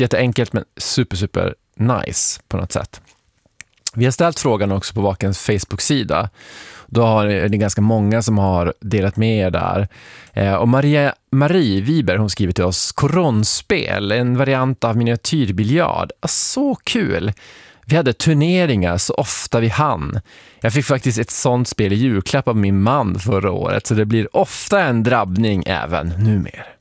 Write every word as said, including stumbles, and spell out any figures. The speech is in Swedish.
jätte, jätteenkelt men super, super nice på något sätt. Vi har ställt frågan också på Vakens Facebook-sida. Då har det ganska många som har delat med er där. Eh, och Maria, Marie Wiber, hon skriver till oss: koronspel, en variant av miniatyrbiljard. Ah, så kul! Vi hade turneringar så ofta vi hann. Jag fick faktiskt ett sånt spel i julklapp av min man förra året, så det blir ofta en drabbning även numera.